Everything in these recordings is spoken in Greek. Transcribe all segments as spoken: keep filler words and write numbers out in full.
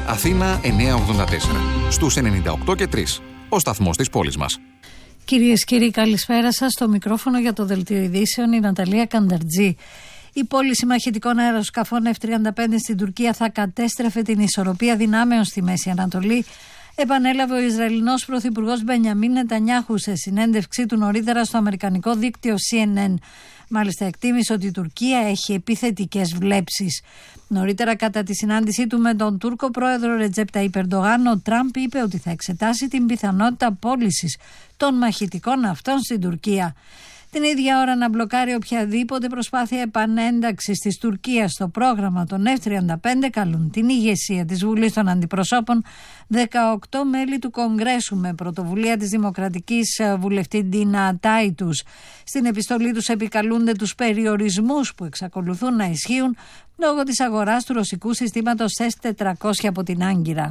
Αθήνα εννιακόσια ογδόντα τέσσερα. Στους ενενήντα οκτώ και τρία. Ο σταθμός της πόλης μας. Κυρίες και κύριοι, καλησπέρα σας. Στο μικρόφωνο για το Δελτίο Ειδήσεων η Ναταλία Κανταρτζή. Η πώληση μαχητικών αεροσκαφών εφ τριάντα πέντε στην Τουρκία θα κατέστρεφε την ισορροπία δυνάμεων στη Μέση Ανατολή, επανέλαβε ο Ισραηλινός Πρωθυπουργός Μπενιαμίν Νετανιάχου σε συνέντευξή του νωρίτερα στο αμερικανικό δίκτυο σι εν εν. Μάλιστα, εκτίμησε ότι η Τουρκία έχει επιθετικές βλέψεις. Νωρίτερα, κατά τη συνάντησή του με τον Τούρκο πρόεδρο Ρετζέπ Ταϊπ Ερντογάν, ο Τραμπ είπε ότι θα εξετάσει την πιθανότητα πώλησης των μαχητικών αυτών στην Τουρκία. Την ίδια ώρα να μπλοκάρει οποιαδήποτε προσπάθεια επανένταξης της Τουρκίας στο πρόγραμμα των εφ τριάντα πέντε καλούν την ηγεσία της Βουλής των Αντιπροσώπων, δεκαοκτώ μέλη του Κογκρέσου με πρωτοβουλία της Δημοκρατικής Βουλευτή Ντίνα Τάιτους. Στην επιστολή τους επικαλούνται τους περιορισμούς που εξακολουθούν να ισχύουν λόγω της αγοράς του ρωσικού συστήματος ες τετρακόσια από την Άγκυρα.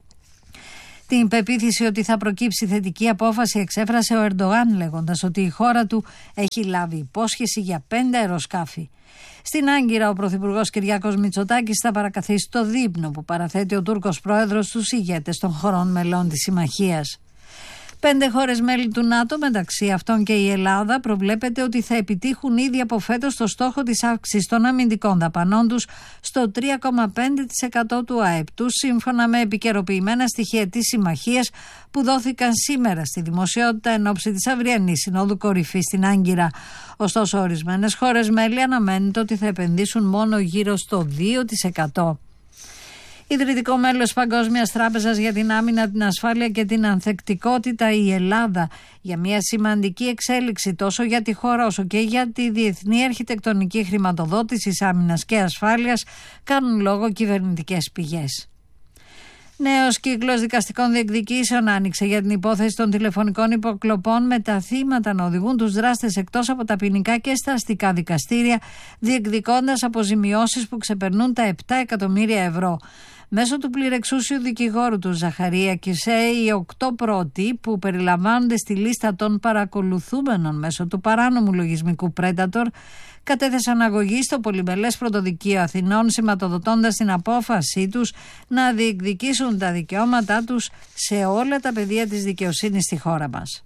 Την πεποίθηση ότι θα προκύψει θετική απόφαση εξέφρασε ο Ερντογάν, λέγοντας ότι η χώρα του έχει λάβει υπόσχεση για πέντε αεροσκάφη. Στην Άγκυρα, ο Πρωθυπουργός Κυριάκος Μητσοτάκης θα παρακαθίσει το δείπνο που παραθέτει ο Τούρκος πρόεδρος στους ηγέτες των χωρών μελών της συμμαχίας. Πέντε χώρες μέλη του ΝΑΤΟ, μεταξύ αυτών και η Ελλάδα, προβλέπεται ότι θα επιτύχουν ήδη από φέτος το στόχο της αύξησης των αμυντικών δαπανών τους στο τρία κόμμα πέντε τοις εκατό του ΑΕΠ τους, σύμφωνα με επικαιροποιημένα στοιχεία της συμμαχίας που δόθηκαν σήμερα στη δημοσιότητα εν ώψη της αυριανής Συνόδου Κορυφής στην Άγκυρα. Ωστόσο, ορισμένες χώρες μέλη αναμένεται ότι θα επενδύσουν μόνο γύρω στο δύο τοις εκατό. Ιδρυτικό μέλος Παγκόσμιας Τράπεζας για την Άμυνα, την Ασφάλεια και την Ανθεκτικότητα, η Ελλάδα, για μια σημαντική εξέλιξη τόσο για τη χώρα όσο και για τη διεθνή αρχιτεκτονική χρηματοδότηση άμυνας και ασφάλειας, κάνουν λόγο κυβερνητικές πηγές. Νέος κύκλος δικαστικών διεκδικήσεων άνοιξε για την υπόθεση των τηλεφωνικών υποκλοπών, με τα θύματα να οδηγούν τους δράστες εκτός από τα ποινικά και στα αστικά δικαστήρια, διεκδικώντας αποζημιώσεις που ξεπερνούν τα επτά εκατομμύρια ευρώ. Μέσω του πληρεξούσιου δικηγόρου του Ζαχαρία Κισέ, οι οκτώ πρώτοι που περιλαμβάνονται στη λίστα των παρακολουθούμενων μέσω του παράνομου λογισμικού Predator κατέθεσαν αγωγή στο Πολυμελές Πρωτοδικείο Αθηνών, σηματοδοτώντας την απόφασή τους να διεκδικήσουν τα δικαιώματά τους σε όλα τα πεδία της δικαιοσύνης στη χώρα μας.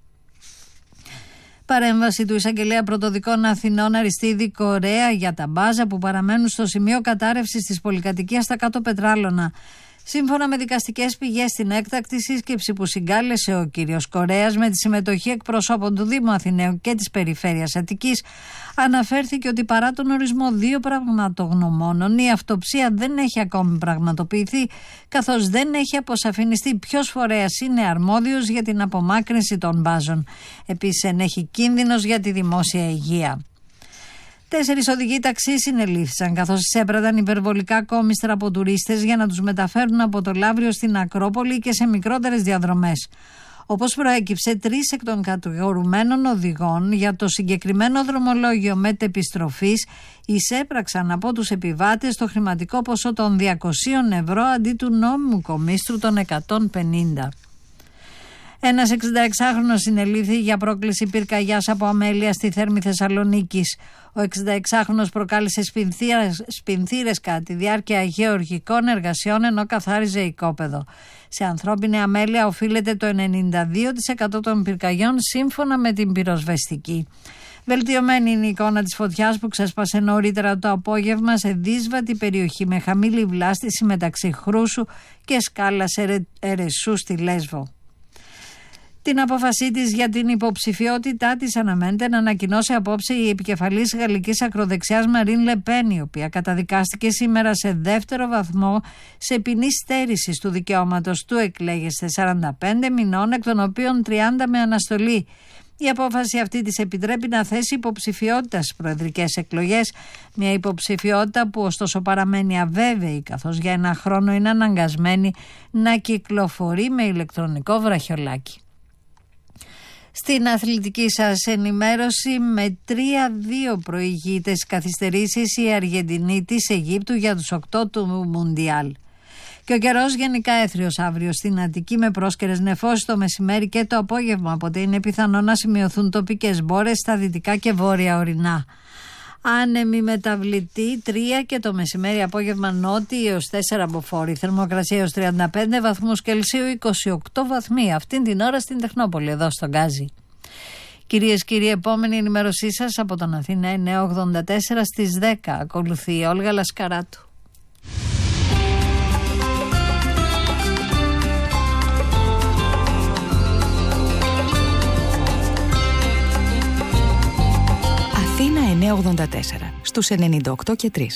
Παρέμβαση του Εισαγγελέα Πρωτοδικών Αθηνών Αριστίδη Κορέα για τα μπάζα που παραμένουν στο σημείο κατάρρευσης της πολυκατοικίας στα Κάτω Πετράλωνα. Σύμφωνα με δικαστικές πηγές, στην έκτακτη σύσκεψη που συγκάλεσε ο κύριος Κορέας με τη συμμετοχή εκπροσώπων του Δήμου Αθηναίου και της Περιφέρειας Αττικής, αναφέρθηκε ότι παρά τον ορισμό δύο πραγματογνωμόνων, η αυτοψία δεν έχει ακόμη πραγματοποιηθεί, καθώς δεν έχει αποσαφινιστεί ποιος φορέας είναι αρμόδιος για την απομάκρυνση των μπάζων. Επίσης, ενέχει κίνδυνος για τη δημόσια υγεία. Τέσσερις οδηγοί ταξί συνελήφθησαν, καθώς εισέπραταν υπερβολικά κόμιστρα από τουρίστες για να τους μεταφέρουν από το Λαύριο στην Ακρόπολη και σε μικρότερες διαδρομές. Όπως προέκυψε, τρεις εκ των κατηγορουμένων οδηγών για το συγκεκριμένο δρομολόγιο μετεπιστροφής εισέπραξαν από τους επιβάτες το χρηματικό ποσό των διακόσια ευρώ αντί του νόμιμου κομίστρου των εκατόν πενήντα. Ένας εξηνταεξάχρονος συνελήφθη για πρόκληση πυρκαγιάς από αμέλεια στη Θέρμη Θεσσαλονίκης. Ο εξηνταεξάχρονος προκάλεσε σπινθήρες κατά τη διάρκεια γεωργικών εργασιών ενώ καθάριζε οικόπεδο. Σε ανθρώπινη αμέλεια οφείλεται το ενενήντα δύο τοις εκατό των πυρκαγιών, σύμφωνα με την πυροσβεστική. Βελτιωμένη είναι η εικόνα της φωτιάς που ξέσπασε νωρίτερα το απόγευμα σε δύσβατη περιοχή με χαμηλή βλάστηση μεταξύ Χρούσου και Σκάλας Ερεσού στη Λέσβο. Την απόφασή της για την υποψηφιότητά της αναμένεται να ανακοινώσει απόψε η επικεφαλής γαλλικής ακροδεξιάς Μαρίν Λεπέν, η οποία καταδικάστηκε σήμερα σε δεύτερο βαθμό σε ποινή στέρησης του δικαιώματος του εκλέγεσθε σαράντα πέντε μηνών, εκ των οποίων τριάντα με αναστολή. Η απόφαση αυτή της επιτρέπει να θέσει υποψηφιότητα στις προεδρικές εκλογές, μια υποψηφιότητα που ωστόσο παραμένει αβέβαιη, καθώς για ένα χρόνο είναι αναγκασμένη να κυκλοφορεί με ηλεκτρονικό βραχιολάκι. Στην αθλητική σας ενημέρωση, με τρία δύο προηγείται στις καθυστερήσεις η Αργεντινή της Αιγύπτου για τους οκτώ του Μουντιάλ. Και ο καιρός γενικά έθριος αύριο στην Αττική, με πρόσκαιρες νεφώσεις το μεσημέρι και το απόγευμα, οπότε είναι πιθανό να σημειωθούν τοπικές μπόρες στα δυτικά και βόρεια ορεινά. Άνεμη μεταβλητή τρία και το μεσημέρι απόγευμα νότιη έως τέσσερα μποφόρ. Θερμοκρασία έως τριάντα πέντε βαθμούς Κελσίου, είκοσι οκτώ βαθμοί. Αυτήν την ώρα στην Τεχνόπολη, εδώ στον Γκάζι. Κυρίες και κύριοι, επόμενη ενημέρωσή σας από τον Αθήνα εννιακόσια ογδόντα τέσσερα στις δέκα. Ακολουθεί η Όλγα Λασκαράτου. Αθήνα εννιακόσια ογδόντα τέσσερα στους ενενήντα οκτώ και τρία.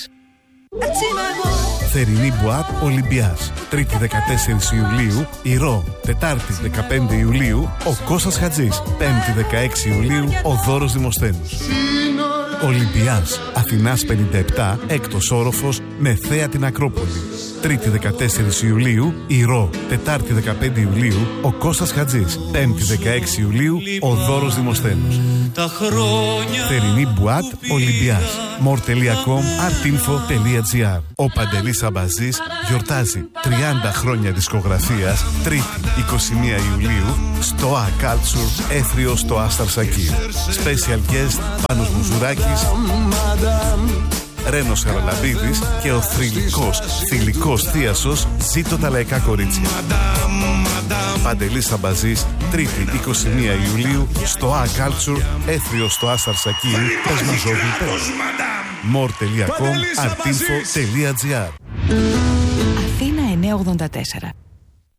Θερινή Μπουάτ Ολυμπιάς. Τρίτη δεκατέσσερις Ιουλίου Ηρώ. Τετάρτη δεκαπέντε Ιουλίου ο Κώστας Χατζής. Πέμπτη δεκαέξι Ιουλίου ο Δώρος Δημοσθένους. Ολυμπιάς Αθηνάς πενήντα επτά, έκτος όροφος, με θέα την Ακρόπολη. Τρίτη δεκατέσσερις Ιουλίου Ηρώ. Τετάρτη δεκαπέντε Ιουλίου ο Κώστας Χατζής. Πέμπτη δεκαέξι Ιουλίου ο Δώρος Δημοσθένους. Θερινή Μπουάτ Ολυμπιάς. μορ τελεία κομ αρτίνφο τελεία τζι άρ. Ο Παντελής Αμπαζής γιορτάζει τριάντα χρόνια δισκογραφίας. Τρίτη είκοσι μία Ιουλίου στο A Culture, Έθριο στο Άσταρ Σακί. Special guest Πάνος Μουζουράκης, Ρένος Χαραλαμπίδης και ο θρυλικός, θηλυκός θίασος Ζήτω τα λαϊκά κορίτσια. Παντελής Αμπαζής, Τρίτη είκοσι μία Ιουλίου στο A Culture, Έθριο στο Άσταρ Σακί. Πες μου ζώδι πες. μορ τελεία κομ αρτίνφο τελεία τζι άρ. Αθήνα εννιακόσια ογδόντα τέσσερα.